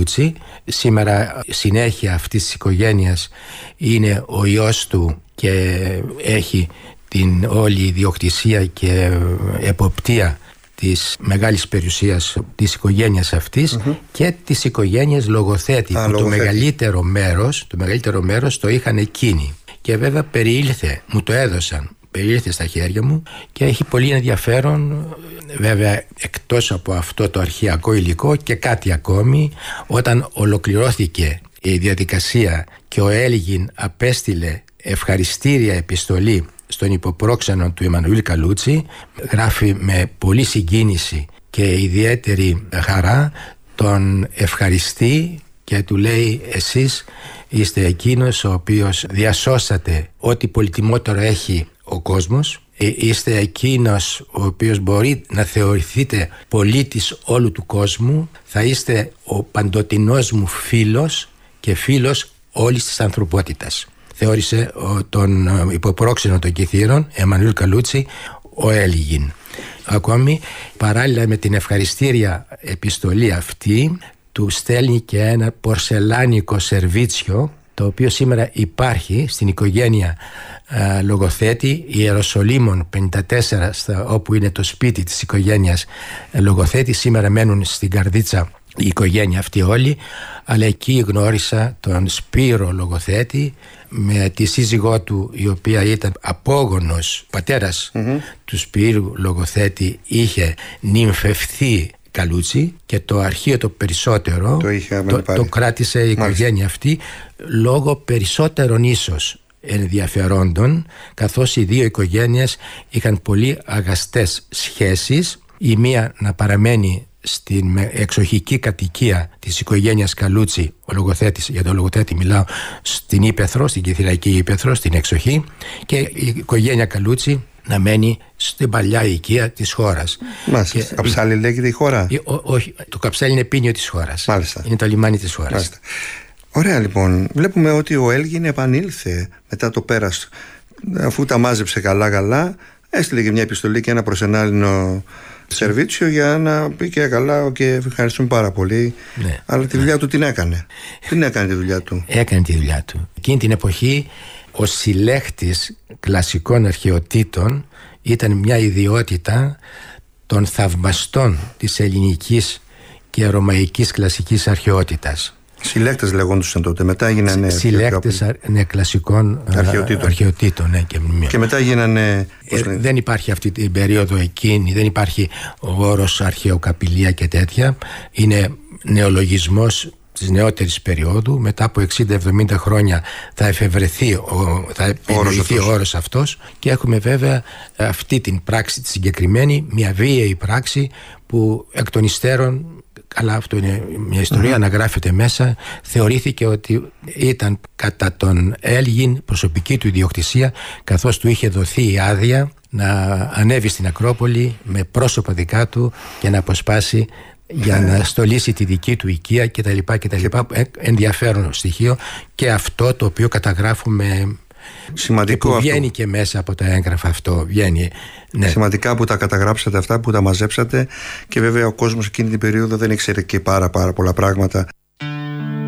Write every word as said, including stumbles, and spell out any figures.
Καλούτσι. Σήμερα συνέχεια αυτής της οικογένειας είναι ο ιός του και έχει την όλη ιδιοκτησία και εποπτεία της μεγάλης περιουσίας της οικογένειας αυτής, mm-hmm. και της οικογένειας Λογοθέτη, Α, που το μεγαλύτερο, μέρος, το μεγαλύτερο μέρος το είχαν εκείνοι. Και βέβαια περιήλθε, μου το έδωσαν, περιήλθε στα χέρια μου και έχει πολύ ενδιαφέρον, βέβαια, εκτός από αυτό το αρχαιακό υλικό και κάτι ακόμη. Όταν ολοκληρώθηκε η διαδικασία και ο Έλγιν απέστειλε ευχαριστήρια επιστολή στον υποπρόξενο του Εμμανουήλ Καλούτσι, γράφει με πολύ συγκίνηση και ιδιαίτερη χαρά, τον ευχαριστεί και του λέει: εσείς είστε εκείνος ο οποίος διασώσατε ό,τι πολυτιμότερο έχει ο κόσμος, είστε εκείνος ο οποίος μπορεί να θεωρηθείτε πολίτης όλου του κόσμου, θα είστε ο παντοτινός μου φίλος και φίλος όλης της ανθρωπότητας. Θεώρησε τον υποπρόξενο των Κιθήρων, Εμμανουήλ Καλούτσι, ο Έλγιν. Ακόμη, παράλληλα με την ευχαριστήρια επιστολή αυτή, του στέλνει και ένα πορσελάνικο σερβίτσιο, το οποίο σήμερα υπάρχει στην οικογένεια α, Λογοθέτη, Ιεροσολύμων πενήντα τέσσερα, στα, όπου είναι το σπίτι της οικογένειας Λογοθέτη. Σήμερα μένουν στην Καρδίτσα η οικογένεια αυτή όλη, αλλά εκεί γνώρισα τον Σπύρο Λογοθέτη με τη σύζυγό του, η οποία ήταν απόγονος πατέρας mm-hmm. του Σπύρου Λογοθέτη, είχε νυμφευθεί Καλούτσι και το αρχείο το περισσότερο το, το, το κράτησε η οικογένεια Μάλιστα. αυτή, λόγω περισσότερων ίσως ενδιαφερόντων, καθώς οι δύο οικογένειες είχαν πολύ αγαστές σχέσεις, η μία να παραμένει στην εξοχική κατοικία της οικογένειας Καλούτσι, ο Λογοθέτης, για τον Λογοθέτη μιλάω, στην Ύπαιθρο, στην Κιθυραϊκή Ύπαιθρο, στην εξοχή, και η οικογένεια Καλούτσι να μένει στην παλιά οικία της χώρας. Μάλιστα. Και, Καψάλι λέγεται η χώρα? Ό, όχι, το Καψάλι είναι πίνιο της χώρας. Μάλιστα. Είναι το λιμάνι της χώρας. Μάλιστα. Ωραία, λοιπόν. Βλέπουμε ότι ο Έλγιν επανήλθε μετά το πέρας, αφού τα μάζεψε καλά-καλά, έστειλε και μια επιστολή και ένα προσενάληνο σερβίτσιο για να πει και καλά και ευχαριστούμε πάρα πολύ. Ναι. Αλλά τη δουλειά ναι. του την έκανε. Την έκανε τη δουλειά του. Έκανε τη δουλειά του. Εκείνη την εποχή ο συλλέχτης κλασικών αρχαιοτήτων ήταν μια ιδιότητα των θαυμαστών της ελληνικής και ρωμαϊκής κλασικής αρχαιότητας. Συλλέκτες λεγόντουσαν τότε, μετά γίνανε συλλέκτες ναι, κλασικών αρχαιοτήτων, αρχαιοτήτων ναι, και, και μετά γίνανε ε, δεν υπάρχει αυτή την περίοδο εκείνη, δεν υπάρχει ο όρος αρχαιοκαπηλεία και τέτοια. Είναι νεολογισμός της νεότερης περίοδου. Μετά από εξήντα εβδομήντα χρόνια θα εφευρεθεί ο, θα επινοηθεί ο όρος αυτός, και έχουμε βέβαια αυτή την πράξη τη συγκεκριμένη, μια βίαιη πράξη που εκ των υστέρων, αλλά αυτό είναι μια ιστορία, mm-hmm. αναγράφεται μέσα, θεωρήθηκε ότι ήταν κατά τον Έλγιν προσωπική του ιδιοκτησία, καθώς του είχε δοθεί η άδεια να ανέβει στην Ακρόπολη με πρόσωπα δικά του και να αποσπάσει για να στολίσει τη δική του οικία κτλ. κτλ. Ενδιαφέρον στοιχείο και αυτό το οποίο καταγράφουμε. Σημαντικό, και που βγαίνει αυτό. Και μέσα από τα έγγραφα αυτό βγαίνει, ναι. Σημαντικά που τα καταγράψατε αυτά, που τα μαζέψατε, και βέβαια ο κόσμος εκείνη την περίοδο δεν ήξερε και πάρα πάρα πολλά πράγματα.